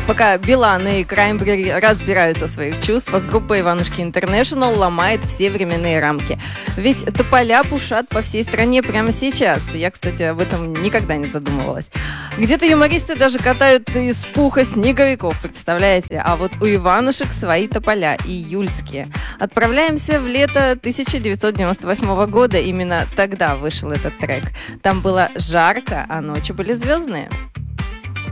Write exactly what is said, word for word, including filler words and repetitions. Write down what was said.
Пока Билан и Краймбрери разбираются в своих чувствах, группа Иванушки Интернешнл ломает все временные рамки. Ведь тополя пушат по всей стране прямо сейчас. Я, кстати, об этом никогда не задумывалась. Где-то юмористы даже катают из пуха снеговиков, представляете? А вот у Иванушек свои тополя, июльские. Отправляемся в лето тысяча девятьсот девяносто восьмого года. Именно тогда вышел этот трек. Там было жарко, а ночи были звездные.